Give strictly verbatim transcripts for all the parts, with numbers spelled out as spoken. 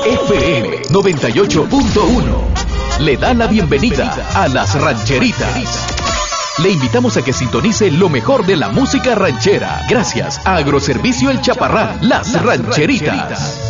F M noventa y ocho punto uno le da la bienvenida a Las Rancheritas. Le invitamos a que sintonice lo mejor de la música ranchera. Gracias a Agroservicio El Chaparral, Las Rancheritas.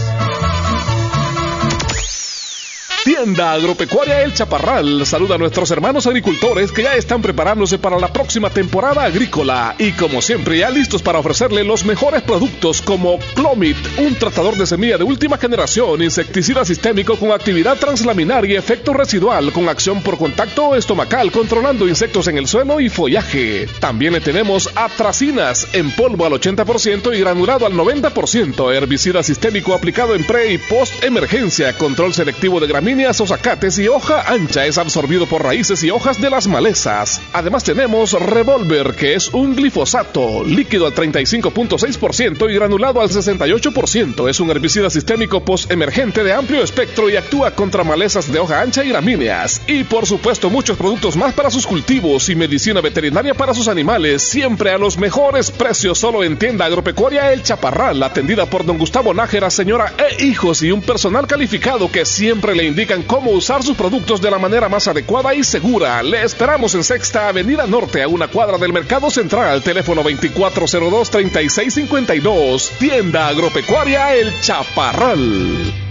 Tienda Agropecuaria El Chaparral saluda a nuestros hermanos agricultores que ya están preparándose para la próxima temporada agrícola y como siempre ya listos para ofrecerle los mejores productos como Clomid, un tratador de semilla de última generación, insecticida sistémico con actividad translaminar y efecto residual con acción por contacto estomacal controlando insectos en el suelo y follaje. También le tenemos atracinas en polvo al ochenta por ciento y granulado al noventa por ciento, herbicida sistémico aplicado en pre y post emergencia, control selectivo de gramíneas o zacates y hoja ancha, es absorbido por raíces y hojas de las malezas. Además tenemos Revolver, que es un glifosato líquido al treinta y cinco punto seis por ciento y granulado al sesenta y ocho por ciento. Es un herbicida sistémico post-emergente de amplio espectro y actúa contra malezas de hoja ancha y gramíneas. Y por supuesto muchos productos más para sus cultivos y medicina veterinaria para sus animales, siempre a los mejores precios, solo en Tienda Agropecuaria El Chaparral, atendida por don Gustavo Nájera, señora e hijos y un personal calificado que siempre le indican cómo usar sus productos de la manera más adecuada y segura. Le esperamos en Sexta Avenida Norte, a una cuadra del Mercado Central. Teléfono veinticuatro cero dos, treinta y seis cincuenta y dos. Tienda Agropecuaria El Chaparral.